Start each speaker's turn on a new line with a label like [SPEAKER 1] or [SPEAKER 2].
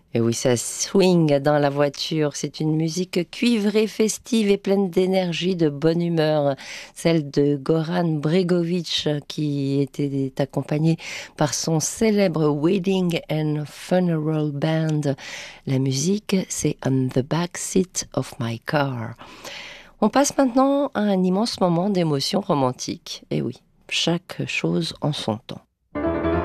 [SPEAKER 1] Et oui, ça swing dans la voiture. C'est une musique cuivrée, festive et pleine d'énergie, de bonne humeur. Celle de Goran Bregovic, qui était accompagné par son célèbre Wedding and Funeral Band. La musique, c'est On the Back Seat of My Car. On passe maintenant à un immense moment d'émotion romantique. Et oui, chaque chose en son temps.